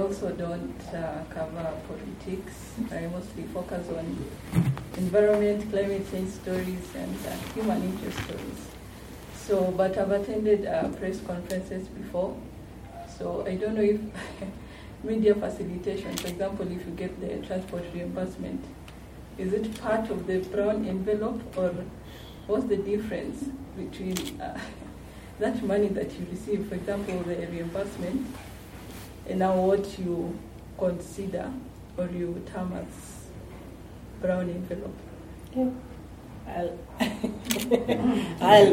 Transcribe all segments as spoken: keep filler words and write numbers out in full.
also don't uh, cover politics. I mostly focus on environment, climate change stories, and uh, human interest stories. So, but I've attended uh, press conferences before, so I don't know if media facilitation, for example, if you get the transport reimbursement, is it part of the brown envelope, or what's the difference between uh, that money that you receive, for example, the reimbursement, and now what you consider or you term as brown envelope? Yeah. I'll. I'll.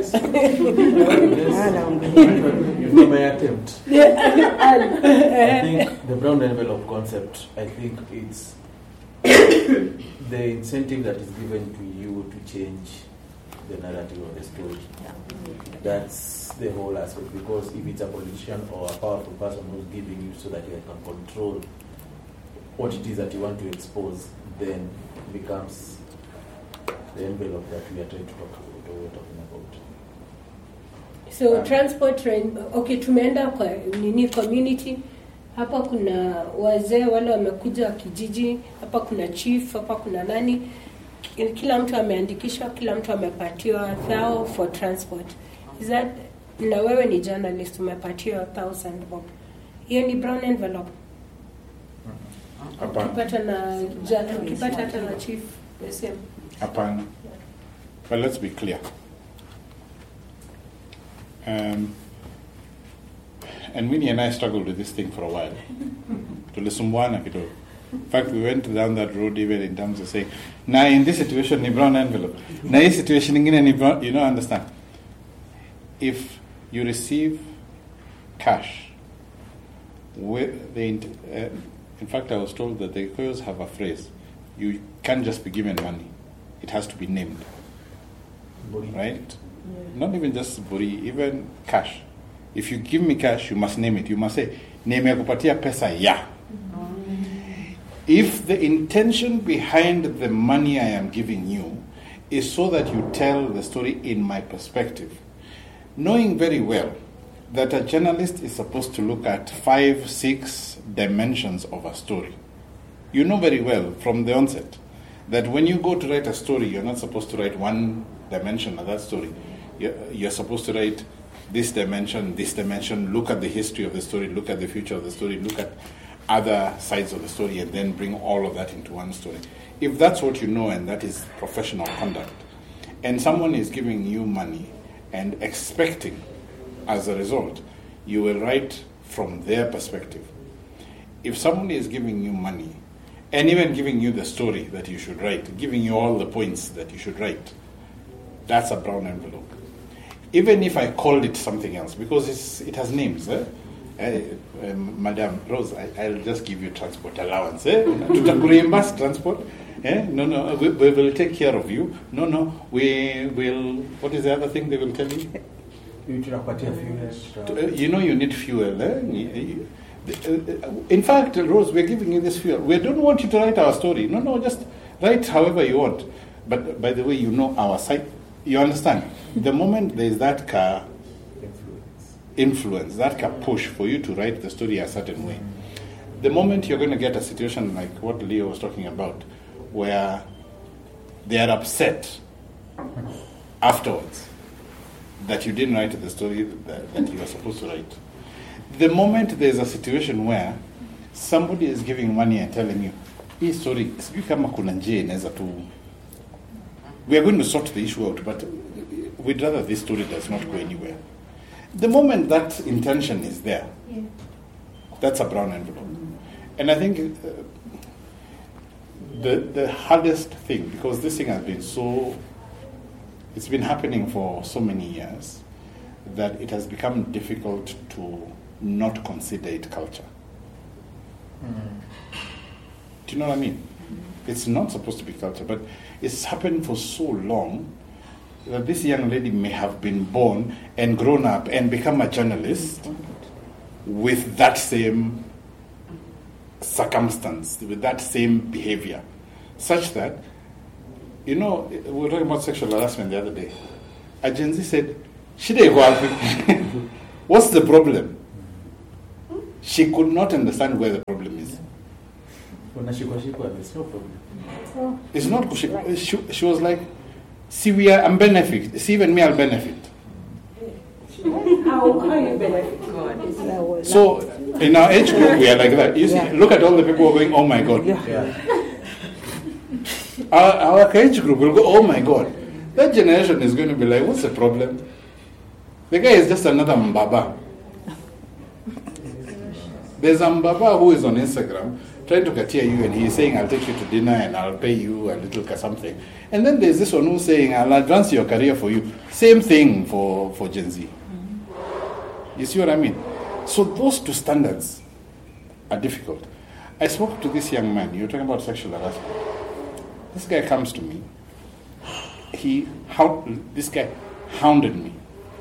If I may attempt. I think the brown envelope concept, I think it's the incentive that is given to you to change the narrative of the story. That's the whole aspect, because if it's a politician or a powerful person who's giving you so that you can control what it is that you want to expose, then it becomes the envelope that we are trying to talk about, or we're talking about. So um, transport train, okay, tumeenda kwa nini community. Hapa kuna wazee wale wamekuja kijiji, hapa kuna chief, hapa kuna nani. Kila mtu ameandikishwa, kila mtu amepatiwa thou for transport. Is that, na wewe ni journalist, umepatiwa thousand bob. Hiyo ni brown envelope. Hapana. Ukipata na jana, ukipata hata na chief, the same. Hapana. But let's be clear. Um, and Winnie and I struggled with this thing for a while. Tulisumbuana kidogo. In fact, we went down that road even in terms of saying, now in this situation, ni brown envelope. Now in this situation, ni brown, you don't understand. If you receive cash, with the, uh, in fact, I was told that the Koyos have a phrase, you can't just be given money. It has to be named. Bori. Right? Yeah. Not even just bori, even cash. If you give me cash, you must name it. You must say, name ya kupatia pesa ya. If the intention behind the money I am giving you is so that you tell the story in my perspective, knowing very well that a journalist is supposed to look at five, six dimensions of a story. You know very well from the onset that when you go to write a story, you're not supposed to write one dimension of that story. You're, you're supposed to write this dimension, this dimension, look at the history of the story, look at the future of the story, look at other sides of the story, and then bring all of that into one story. If that's what you know and that is professional conduct, and someone is giving you money and expecting, as a result, you will write from their perspective. If someone is giving you money and even giving you the story that you should write, giving you all the points that you should write, that's a brown envelope. Even if I called it something else, because it's, it has names, eh? Uh, um, Madam Rose, I, I'll just give you transport allowance. Eh? To reimburse transport. Eh? No, no, we, we will take care of you. No, no, we will. What is the other thing they will tell you? You know, you need fuel. Eh? In fact, Rose, we're giving you this fuel. We don't want you to write our story. No, no, just write however you want. But by the way, you know our site. You understand? The moment there is that car influence, that can push for you to write the story a certain way. The moment you're going to get a situation like what Leo was talking about, where they are upset afterwards that you didn't write the story that, that you were supposed to write. The moment there's a situation where somebody is giving money and telling you, hey, sorry, we are going to sort the issue out, but we'd rather this story does not go anywhere. The moment that intention is there, yeah. That's a brown envelope. And I think uh, the the hardest thing, because this thing has been so, it's been happening for so many years, that it has become difficult to not consider it culture. Mm. Do you know what I mean? Mm. It's not supposed to be culture, but it's happened for so long that this young lady may have been born and grown up and become a journalist with that same circumstance, with that same behavior, such that, you know, we were talking about sexual harassment the other day. A Gen Z said, Shida iko wapi? What's the problem? She could not understand where the problem is. Unashikwa-shikwa, there's no problem. Oh. It's not, she, she, she was like, see, we are, I'm benefit. See, even me, I'll benefit. How, how you benefit God? So, in our age group, we are like that. You see, Yeah. look at all the people who are going, oh my God. Yeah. Yeah. Our, our age group will go, oh my God. That generation is going to be like, what's the problem? The guy is just another Mbaba. There's a Mbaba who is on Instagram trying to katia you, and he's saying, I'll take you to dinner and I'll pay you a little something. And then there's this one who's saying, I'll advance your career for you. Same thing for, for Gen Z. You see what I mean? So those two standards are difficult. I spoke to this young man. You're talking about sexual harassment. This guy comes to me. He, how, this guy hounded me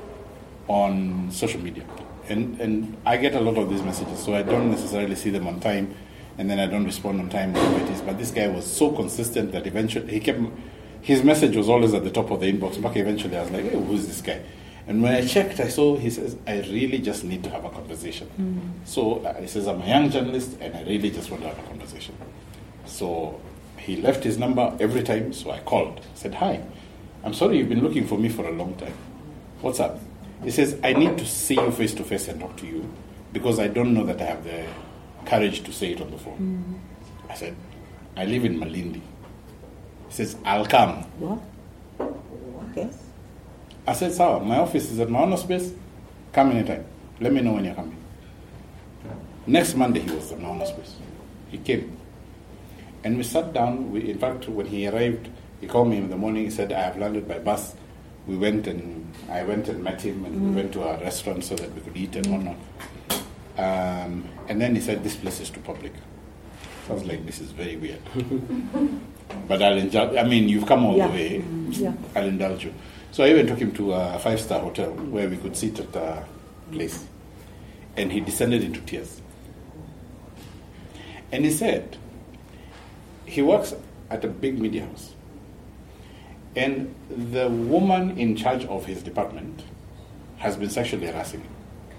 on social media. And, and I get a lot of these messages, so I don't necessarily see them on time, and then I don't respond on time, whatever it is. But this guy was so consistent that eventually he kept, his message was always at the top of the inbox. But eventually I was like, hey, who's this guy? And when I checked, I saw, he says, I really just need to have a conversation. Mm. So uh, he says, I'm a young journalist, and I really just want to have a conversation. So he left his number every time, so I called. I said, hi, I'm sorry you've been looking for me for a long time. What's up? He says, I need to see you face to face and talk to you because I don't know that I have the courage to say it on the phone. Mm. I said, I live in Malindi. He says, I'll come. What? Okay. I said, Sawa, my office is at Maono Space. Come anytime. Let me know when you're coming. Next Monday, he was at Maono Space. He came. And we sat down. We, in fact, when he arrived, he called me in the morning. He said, I have landed by bus. We went and I went and met him, and mm. we went to a restaurant so that we could eat and whatnot. Um, and then he said, this place is too public. So I was like, this is very weird. But I'll indulge. I mean, you've come all yeah. the way. Mm. Yeah. I'll indulge you. So I even took him to a five-star hotel where we could sit at the place. And he descended into tears. And he said, he works at a big media house. And the woman in charge of his department has been sexually harassing him.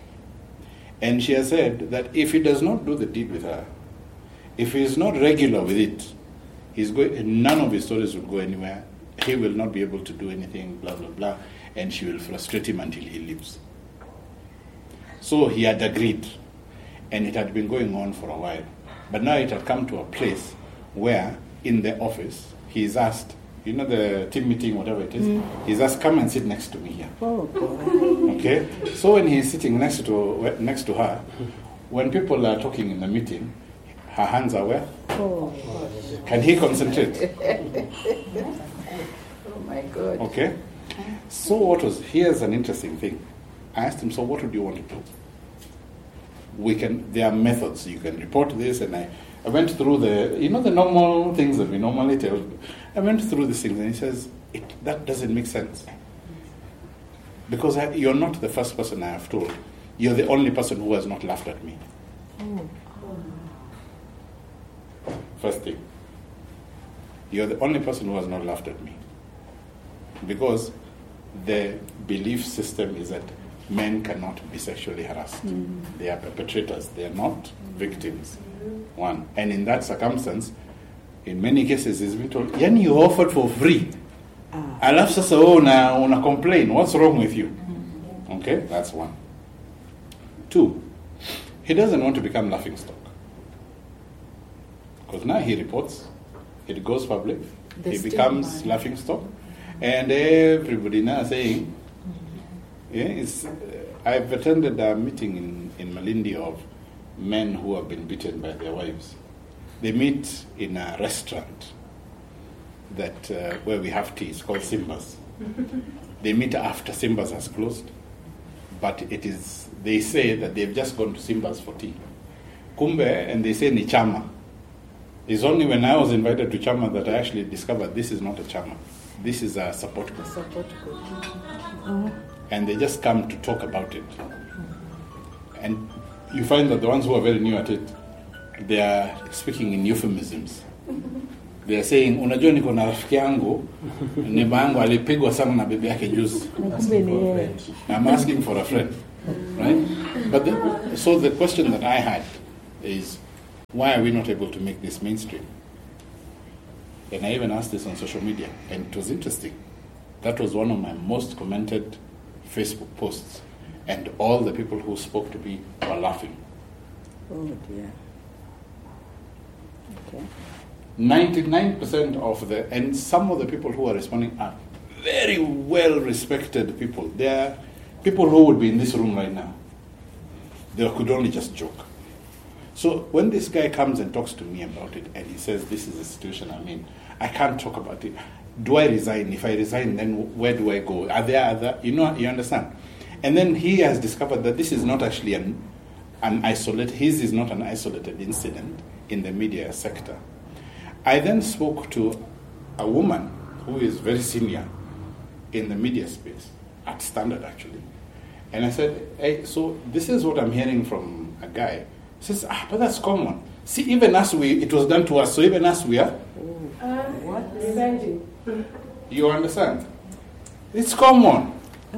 And she has said that if he does not do the deed with her, if he is not regular with it, he's going, none of his stories will go anywhere. He will not be able to do anything, blah, blah, blah. And she will frustrate him until he leaves. So he had agreed. And it had been going on for a while. But now it had come to a place where in the office, he is asked, you know, the team meeting, whatever it is, mm. he's asked, come and sit next to me here. Oh, God. Okay? So when he's sitting next to next to her, when people are talking in the meeting, her hands are where? Oh. Can he concentrate? Oh, my God. Okay? So what was, here's an interesting thing. I asked him, so what would you want to do? We can, there are methods. You can report this, and I, I went through the, you know, the normal things that we normally tell. I went through these things, and he says, it, that doesn't make sense. Because I, you're not the first person I have told. You're the only person who has not laughed at me. Oh. First thing. You're the only person who has not laughed at me. Because the belief system is that men cannot be sexually harassed. Mm. They are perpetrators. They are not victims. One. And in that circumstance, in many cases, he's been told, yani you offered for free. Ah. Alafu sasa wewe una, una complain. What's wrong with you? Mm. Okay, that's one. Two, he doesn't want to become laughingstock. Because now he reports, it goes public, the he becomes laughingstock, and everybody now saying, yeah, it's, uh, I've attended a meeting in, in Malindi of men who have been beaten by their wives. They meet in a restaurant that uh, where we have tea. It's called Simba's. They meet after Simba's has closed, but it is. They say that they've just gone to Simba's for tea. Kumbe, and they say ni chama. It's only when I was invited to chama that I actually discovered this is not a chama. This is a support group. Support group. Uh-huh. And they just come to talk about it. And you find that the ones who are very new at it, they are speaking in euphemisms. They are saying, unajua niko na rafiki yangu, neighbor yangu alipigwa sana na bibi yake juzi. I'm asking for a friend. Right? But the, so the question that I had is, why are we not able to make this mainstream? And I even asked this on social media, and it was interesting. That was one of my most commented Facebook posts, and all the people who spoke to me were laughing. Oh dear. Okay. ninety-nine percent of the, and some of the people who are responding are very well respected people. They are people who would be in this room right now. They could only just joke. So when this guy comes and talks to me about it, and he says, this is the situation I'm in, I can't talk about it. Do I resign? If I resign, then where do I go? Are there other, you know, you understand? And then he has discovered that this is not actually an, an isolated, his is not an isolated incident in the media sector. I then spoke to a woman who is very senior in the media space, at Standard actually. And I said, hey, so this is what I'm hearing from a guy. He says, ah, but that's common. See, even us, we, it was done to us, so even us, we are. Uh, what? You understand? It's common.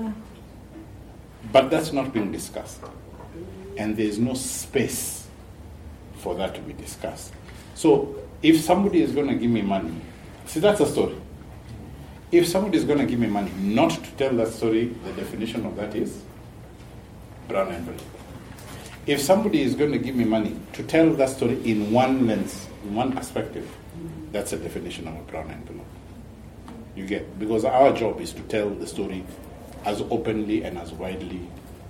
But that's not being discussed. And there's no space for that to be discussed. So if somebody is going to give me money, see, that's a story. If somebody is going to give me money not to tell that story, the definition of that is brown envelope. If somebody is going to give me money to tell that story in one lens, in one perspective, that's a definition of a brown envelope. You get, because our job is to tell the story as openly and as widely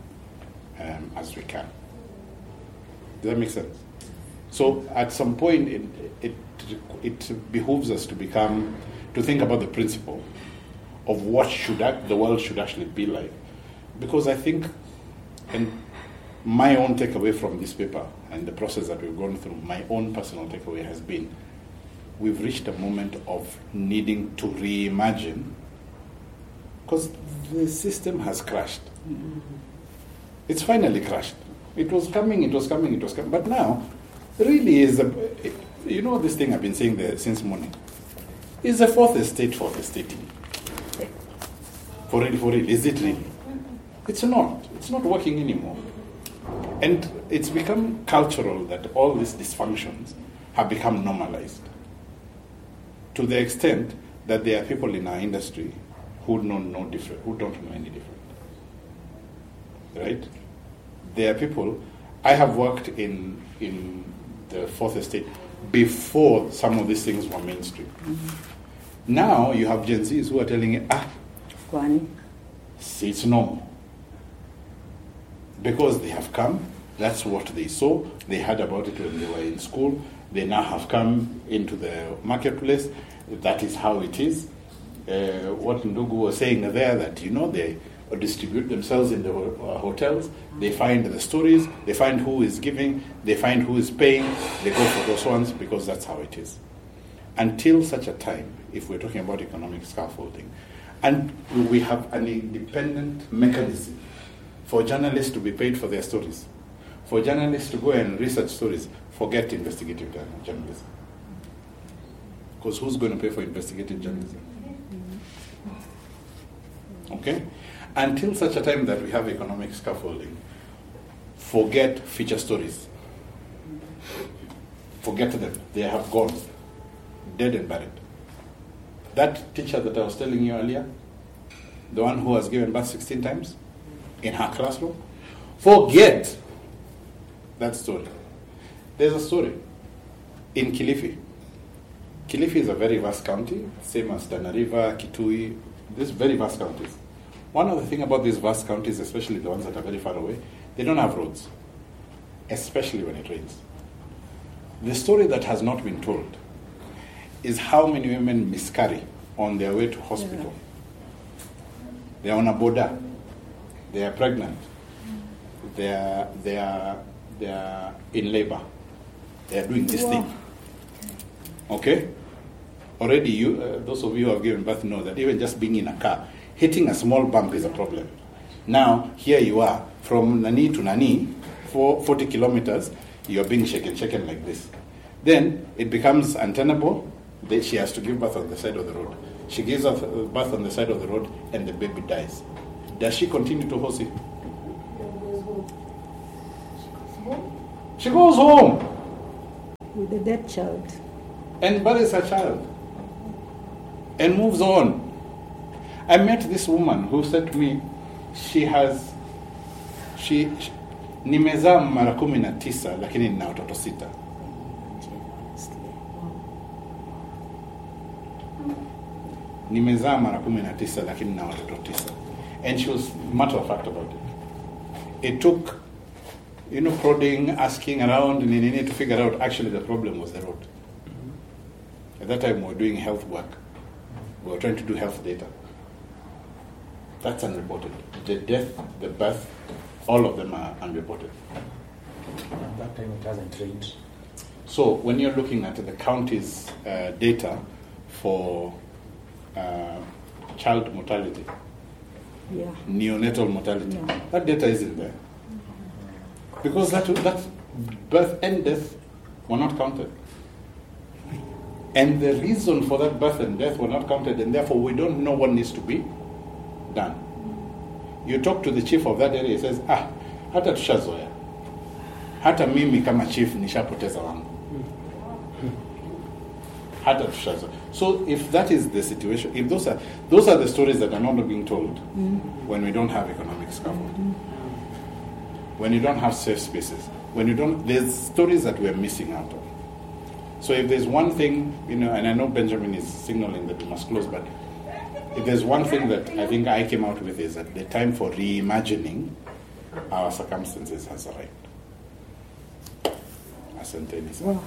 um, as we can. Does that make sense? So at some point, it, it it behooves us to become, to think about the principle of what should act, the world should actually be like. Because I think, and my own takeaway from this paper and the process that we've gone through, my own personal takeaway has been, we've reached a moment of needing to reimagine, because the system has crashed. It's finally crashed. It was coming, it was coming, it was coming. But now, really is, a, you know this thing I've been saying there since morning, is the fourth estate fourth estating. For real, for real, is it really? It's not. It's not working anymore. And it's become cultural that all these dysfunctions have become normalized, to the extent that there are people in our industry who don't know different, who don't know any different. Right? There are people, I have worked in in the fourth estate before some of these things were mainstream. Mm-hmm. Now you have Gen Zs who are telling you, ah, Kwani. see, it's normal. Because they have come, that's what they saw, they heard about it when they were in school, they now have come into the marketplace, that is how it is. Uh, what Ndugu was saying there, that, you know, they distribute themselves in the uh, hotels, they find the stories, they find who is giving, they find who is paying, they go for those ones because that's how it is. Until such a time, if we're talking about economic scaffolding, and we have an independent mechanism for journalists to be paid for their stories, for journalists to go and research stories, forget investigative journalism. Because who's going to pay for investigative journalism? Okay? Until such a time that we have economic scaffolding, forget feature stories. Forget them. They have gone. Dead and buried. That teacher that I was telling you earlier, the one who was given birth sixteen times in her classroom, forget that story. There's a story in Kilifi. Kilifi is a very vast county, same as Tana River, Kitui, these very vast counties. One other thing about these vast counties, especially the ones that are very far away, they don't have roads, especially when it rains. The story that has not been told is how many women miscarry on their way to hospital. Yeah. They are on a border. They are pregnant. They are, they are, they are in labor. They are doing this wow. thing. Okay? Already, you, uh, those of you who have given birth know that even just being in a car, hitting a small bump is a problem. Now, here you are, from Nani to Nani, for forty kilometers, you're being shaken, shaken like this. Then, it becomes untenable. Then she has to give birth on the side of the road. She gives birth on the side of the road, and the baby dies. Does she continue to host it? She goes home With the dead child. and buries her child and moves on. I met this woman who said to me, she has, she, she nimezaa mara kumi na tisa lakini nina watoto sita. Nimezaa mara kumi na tisa lakini nina watoto tisa. And she was matter of fact about it. It took, you know, prodding, asking around, and you need to figure out actually the problem was the road. At that time we were doing health work. We were trying to do health data. That's unreported. The death, the birth, all of them are unreported. At that time it hasn't rained. So when you're looking at the county's uh, data for uh, child mortality, Yeah. neonatal mortality, Yeah. that data isn't there. Because that, that birth and death were not counted. And the reason for that birth and death were not counted, and therefore we don't know what needs to be done. You talk to the chief of that area, he says, ah, hata tushazoea. Hata mimi kama chief nishapoteza wangu. Hata tushazoea. So if that is the situation, if those are those are the stories that are not being told mm. when we don't have economic scaffold, mm. when you don't have safe spaces, when you don't, there's stories that we're missing out of. So if there's one thing, you know, and I know Benjamin is signaling that we must close, but if there's one thing that I think I came out with is that the time for reimagining our circumstances has arrived. Asanteni sana.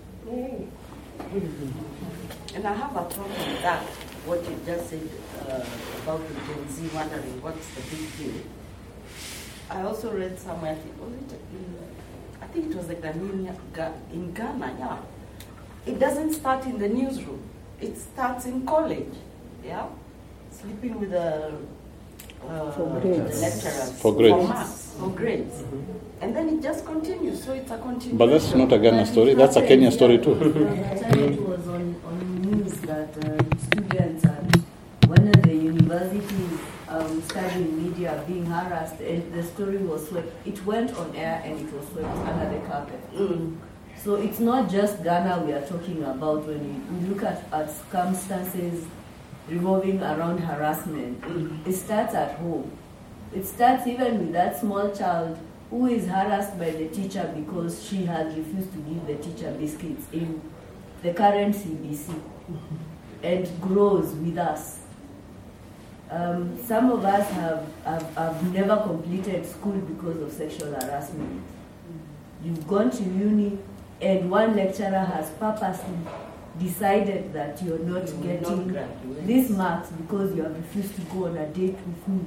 And I have a problem with that, what you just said uh, about the Gen Z wondering what's the big deal. I also read somewhere, I think, was it in, I think it was like Ghanaian, in Ghana, yeah. It doesn't start in the newsroom. It starts in college, yeah? Sleeping with the, uh, For the grades. lecturers. For grades. For maths, for grades. Mm-hmm. And then it just continues, so it's a continuation. But that's not a Ghana story, that's a Kenya story too. It was on, on news that uh, students at one of the universities um, studying media being harassed, and the story was swept. It went on air and it was swept under the carpet. Mm. So it's not just Ghana we are talking about when we, we look at, at circumstances revolving around harassment. Mm. It starts at home. It starts even with that small child who is harassed by the teacher because she has refused to give the teacher biscuits in the current C B C and grows with us. Um, some of us have, have, have never completed school because of sexual harassment. You've gone to uni and one lecturer has purposely decided that you're not You will getting not these marks because you have refused to go on a date with me.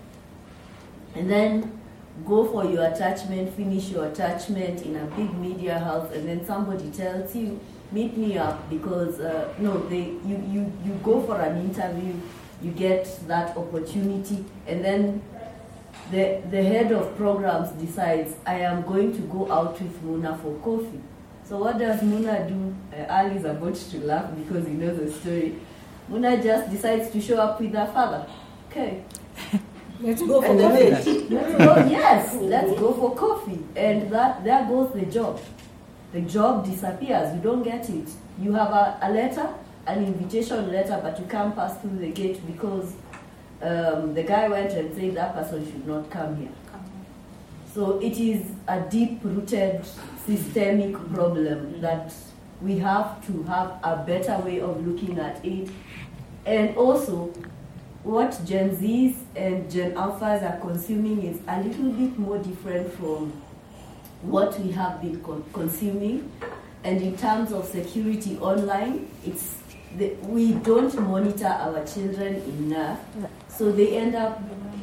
And then go for your attachment, finish your attachment in a big media house, and then somebody tells you, meet me up because, uh, no, they, you, you, you go for an interview, you get that opportunity, and then the, the head of programs decides, I am going to go out with Muna for coffee. So what does Muna do? Uh, Ali is about to laugh because he knows the story. Muna just decides to show up with her father. Okay. Let's go for And then coffee. it- Let's go, yes, let's go for coffee. And that there goes the job. The job disappears. You don't get it. You have a, a letter, an invitation letter, but you can't pass through the gate because um, the guy went and said that person should not come here. So it is a deep-rooted systemic problem that we have to have a better way of looking at it. And also, what Gen Zs and Gen Alphas are consuming is a little bit more different from what we have been con- consuming. And in terms of security online, it's the, we don't monitor our children enough, so they end up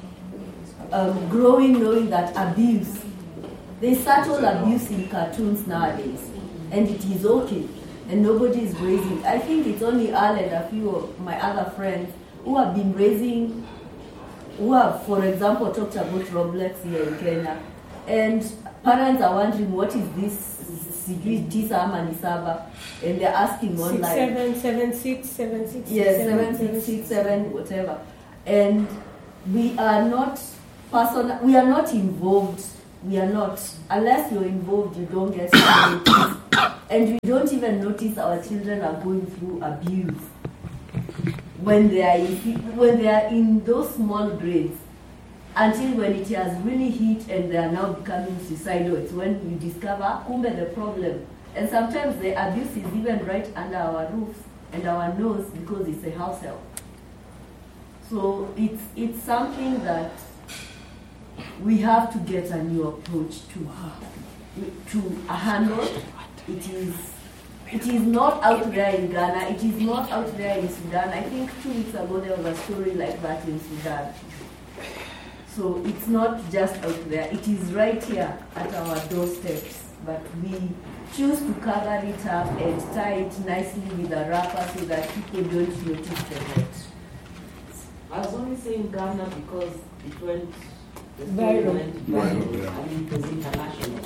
um, growing knowing that abuse. There's subtle abuse in cartoons nowadays, and it is okay, and nobody is raising. I think it's only Al and a few of my other friends who have been raising, who have, for example, talked about Roblox here in Kenya, and parents are wondering what is this sijui tisa ama ni saba, and they're asking Six, online. seven, seven, six, seven, six, Yes, seven, seven, six, six, seven, whatever. And we are not person, we are not involved we are not. Unless you're involved, you don't get noticed. And we don't even notice our children are going through abuse when they are in, when they are in those small grades, until when it has really hit and they are now becoming suicidal. It's when you discover kumbe the problem. And sometimes the abuse is even right under our roofs and our nose because it's a house help. So it's it's something that we have to get a new approach to to handle. It is it is not out there in Ghana. It is not out there in Sudan. I think two weeks ago there was a story like that in Sudan. So it's not just out there. It is right here at our doorsteps. But we choose to cover it up and tie it nicely with a wrapper so that people don't notice the hurt. I was only saying Ghana because it went the story Viral. went viral. I mean, it was international.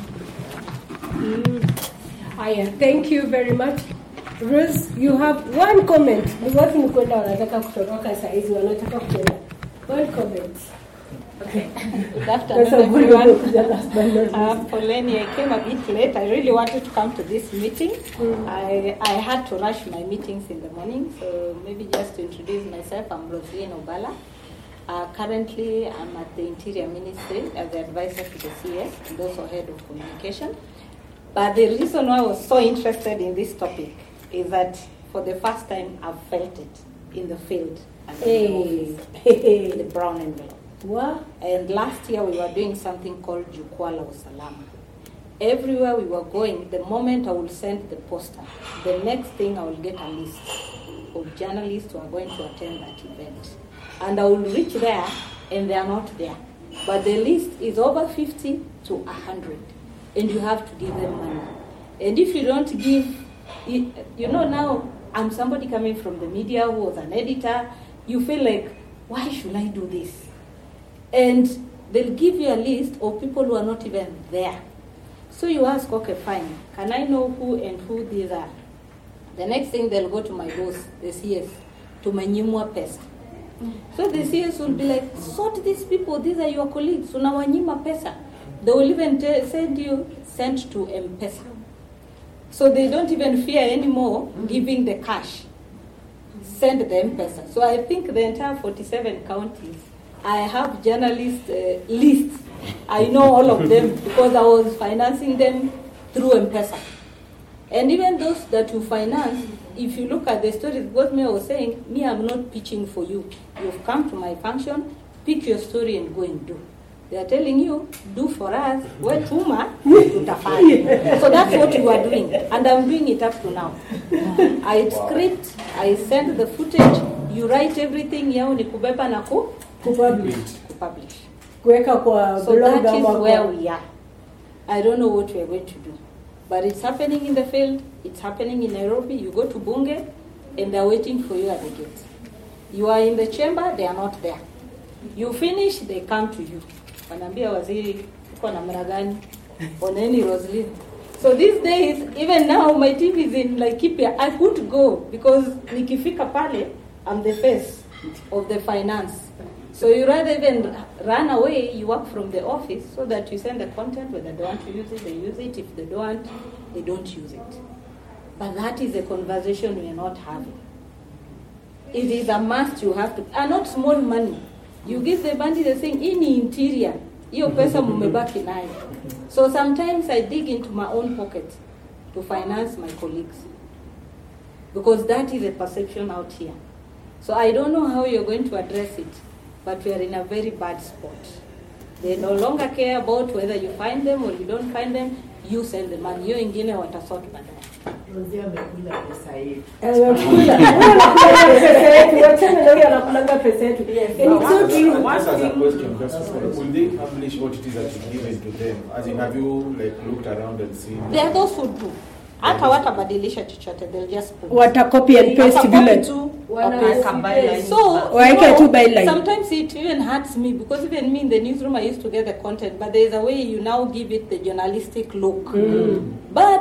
Mm. Aya, thank you very much. Rose, you have one comment. Ni watu ni kwenda wanataka kutoroka saa hizi wanataka kwenda. One comment. Okay. Good That's afternoon, a good everyone. one. Uh, Poleni, I came a bit late. I really wanted to come to this meeting. Mm. I, I had to rush my meetings in the morning, so maybe just to introduce myself, I'm Rosalie Obala. Uh, currently, I'm at the Interior Ministry as the advisor to the C S and also head of communication. But the reason why I was so interested in this topic is that for the first time, I've felt it in the field and in the office, the brown envelope. What? And last year we were doing something called Jukwaa la Usalama. Everywhere we were going, the moment I will send the poster, the next thing I will get a list of journalists who are going to attend that event. And I will reach there and they are not there. But the list is over fifty to one hundred. And you have to give them money. And if you don't give, you know now, I'm somebody coming from the media who was an editor, you feel like, why should I do this? And they'll give you a list of people who are not even there. So you ask, okay, fine, can I know who and who these are? The next thing they'll go to my boss, the C S, to Manyimwa Pesa. So the C S will be like, sort these people, these are your colleagues, unawanyima pesa. They will even t- send you sent to M-Pesa. So they don't even fear anymore giving the cash. Send the M-Pesa. So I think the entire forty-seven counties, I have journalist uh, lists. I know all of them because I was financing them through M-Pesa. And even those that you finance, if you look at the stories, what me was saying, me, I'm not pitching for you. You've come to my function, pick your story and go and do. They are telling you, do for us, we tuma, tutafanya. So that's what you are doing. And I'm doing it up to now. I script, I send the footage, you write everything, yao ni kubeba na ku? Kupublish. Publish. Kuweka kwa So blog that is ama where kwa- we are. I don't know what we are going to do. But it's happening in the field, it's happening in Nairobi. You go to Bunge, and they're waiting for you at the gate. You are in the chamber, they are not there. You finish, they come to you. Wanambia waziri, uko na mara gani? Oneni Rosalie. So these days, even now, my team is in Laikipia. I could go because nikifika pale, I'm the face of the finance. So you rather even run away, you work from the office so that you send the content. Whether they want to use it, they use it. If they don't want, they don't use it. But that is a conversation we are not having. It is a must you have to, and not small money. You give the bandit the thing, in interior, hiyo pesa mumebaki nayo. So sometimes I dig into my own pocket to finance my colleagues. Because that is a perception out here. So I don't know how you're going to address it, but we are in a very bad spot. They no longer care about whether you find them or you don't find them, you send the money. Hiyo ingine watasort baadaye. Rosie amekula pesa yetu. Just as a question, just as a- will they publish what it is that is given to them? As in, have you like looked around and seen? There are those who do. Hata watabadilisha chochote, they'll just put. Wata copy and paste Wata vile. copy tu, Wana wapaste. weka byline. So, Waeke you tu know, byline. sometimes it even hurts me because even me in the newsroom I used to get the content, but there is a way you now give it the journalistic look. But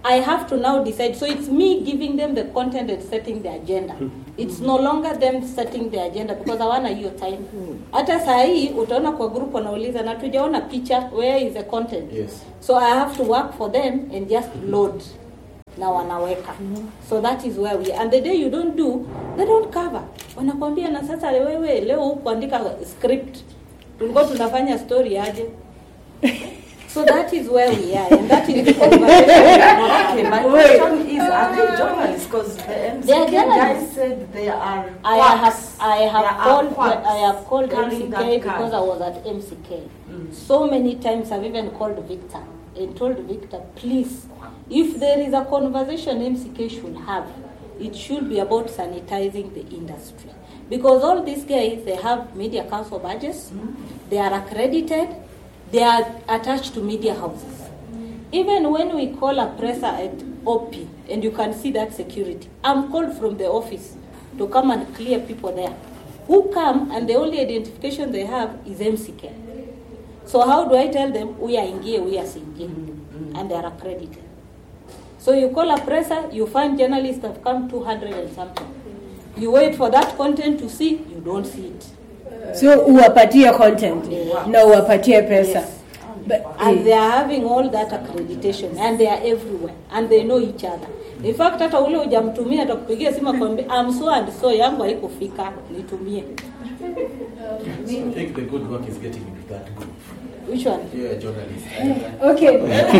I have to now decide. So it's me giving them the content and setting the agenda. It's no longer them setting the agenda because hawana hiyo time. Hata saa hii utaona kwa group wanauliza na tujaona picha, where is the content? Yes. So I have to work for them and just load. Na wanaweka. So that is where we are. And the day you don't do, they don't cover. Wanakwambia na sasa wewe leo kuandika script. Tulikuwa tunafanya story aje. So that is where we are, and that is the conversation. Okay, my question is, are they journalists? Because the M C K They are journalists. guys said they are I quacks. have I They have are called quacks I have called M carrying C K that because card. I was at M C K. So many times I've even called Victor and told Victor, please, if there is a conversation M C K should have, it should be about sanitizing the industry. Because all these guys, they have media council badges, they are accredited, they are attached to media houses. Even when we call a presser at O P, and you can see that security, I'm called from the office to come and clear people there. Who come and the only identification they have is M C K. So how do I tell them, we are Ingie, we are Singie, and they are accredited. So you call a presser, you find journalists have come two hundred and something. You wait for that content to see, you don't see it. So uwapatie content Yeah. na uwapatie pesa. Yes. But, And eh, they are having all that accreditation and they are everywhere and they know each other. In fact, hata ule hujamtumia atakupigia simu akwambia I'm so and so yangu haikufika nitumie. So I think the good work is getting into that group. Which one? You're a journalist. okay.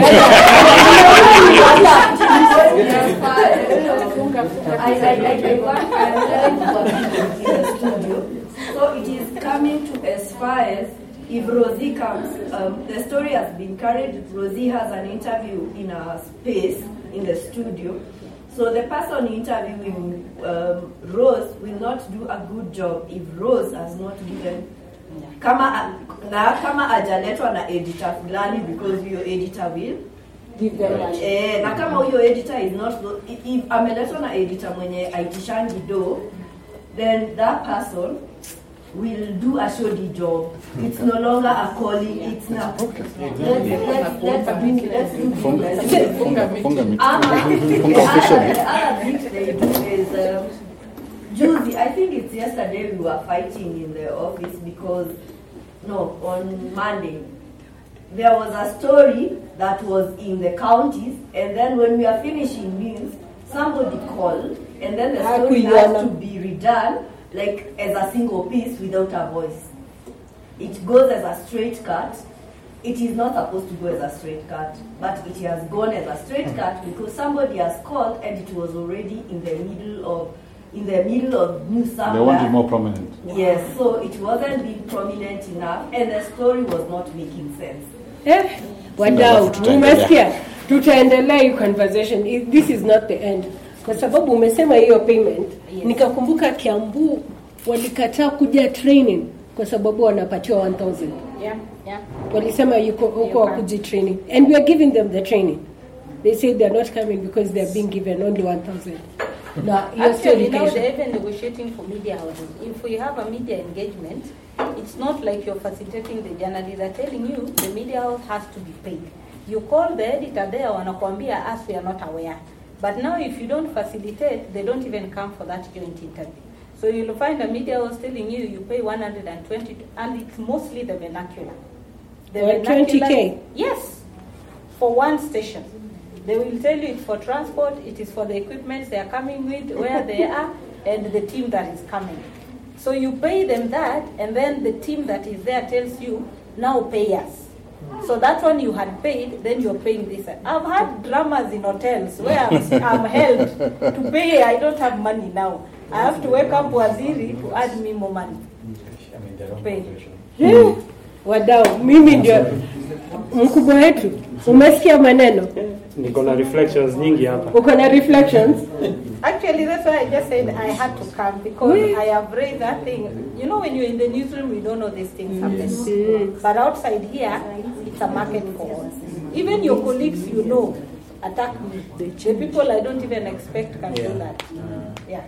I, I, I, I work, I'm trying to work in the studio. So it is coming to as far as if Rosie comes, um, the story has been carried, Rosie has an interview in a space in the studio. So the person interviewing um, Rose will not do a good job if Rose has not given kama na kama ajaletwa na editor fulani because your editor will Give them money. eh, na kama huyo editor is not if, if ameletwa na editor mwenye aitishangi do, then that person will do a shoddy job. It's no longer a calling. It's not. Let's let's let's do let's do Funga- this. funga- funga meeting. Ama, Funga the officially. other, the other bit they do is um, Judy, I think it's yesterday we were fighting in the office because no, on Monday there was a story that was in the counties, and then when we are finishing news, somebody called, and then the story has to be redone like as a single piece without a voice. It goes as a straight cut. It is not supposed to go as a straight cut, but it has gone as a straight cut because somebody has called and it was already in the middle of in the middle of news somewhere. They want it more prominent. Yes, so it wasn't being prominent enough, and the story was not making sense. Eh, wadau, umesikia? Tutaendelea hii conversation. I- This is not the end. Kwa sababu umesema hiyo payment, Yes. nikakumbuka Kiambu walikataa kuja training kwa sababu wanapatiwa one thousand. Yeah, yeah. Walisema yuko huko Yeah. wakuji training. And we are giving them the training. They say they are not coming because they are being given only one thousand. Na hiyo sio Actually, now education. they're even negotiating for media houses. If we have a media engagement, it's not like you're facilitating the journalists. They're telling you the media house has to be paid. You call the editor there, wanakuambia us, we are not aware. But now if you don't facilitate, they don't even come for that joint interview. So you'll find a media house telling you you pay one hundred twenty, and it's mostly the vernacular. The Or twenty K? Yes, for one station. They will tell you it's for transport, it is for the equipment they are coming with, where they are, and the team that is coming. So you pay them that, and then the team that is there tells you, now pay us. So that one you had paid, then you're paying this. I've had dramas in hotels where I'm, I'm held to pay, I don't have money now. I have to wake up Waziri to add me more money. I mean, they're wrong Pay. profession. Hmm. Wadau, mimi ndio mkubwa wetu. Umesikia maneno? Niko na reflections nyingi hapa. Uko na reflections? Actually, that's why I just said I had to come because I have raised that thing. You know, when you're in the newsroom, you don't know these things happen. But outside here, it's a market for all. Even your colleagues, you know, attack me. The people I don't even expect can do that. Yeah.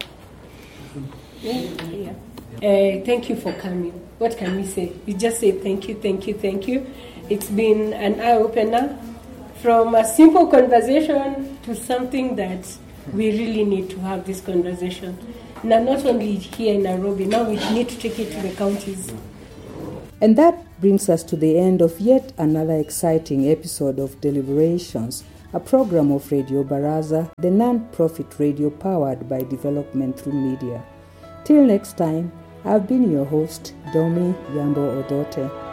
Yeah. Uh, thank you for coming. What can we say? We just say thank you, thank you, thank you. It's been an eye-opener from a simple conversation to something that we really need to have this conversation. Now, not only here in Nairobi, now we need to take it to the counties. And that brings us to the end of yet another exciting episode of Deliberations, a program of Radio Baraza, the non-profit radio powered by development through media. Till next time, I've been your host, Domi Yambo Odote.